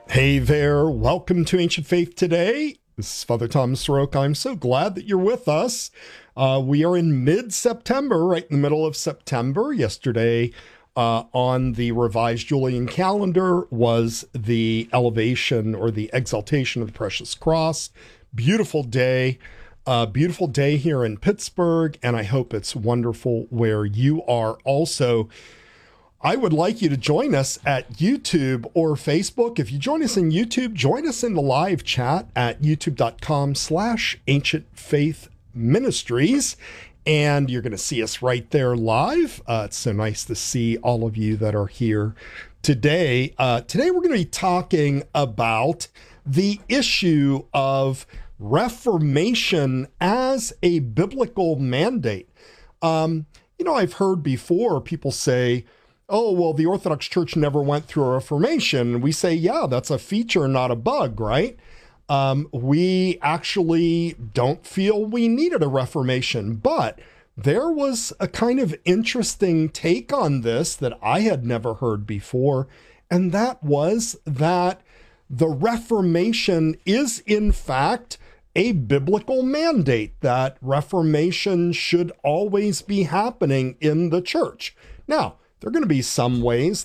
Hey there, welcome to Ancient Faith Today. This is Father Thomas Soroka. I'm so glad that you're with us. We are in mid-September, right in the middle of September. Yesterday on the revised Julian calendar was the elevation or the exaltation of the Precious Cross. Beautiful day here in Pittsburgh, and I hope it's wonderful where you are also. I would like you to join us at YouTube or Facebook. If you join us in YouTube, join us in the live chat at youtube.com/Ancient Faith Ministries. And you're going to see us right there live. It's so nice to see all of you that are here today. Today we're going to be talking about the issue of Reformation as a biblical mandate. I've heard before people say, oh, well, the Orthodox Church never went through a Reformation. We say, yeah, that's a feature, not a bug, right? We actually don't feel we needed a Reformation, but there was a kind of interesting take on this that I had never heard before, and that was that the Reformation is, in fact, a biblical mandate, that Reformation should always be happening in the church. Now, there are going to be some ways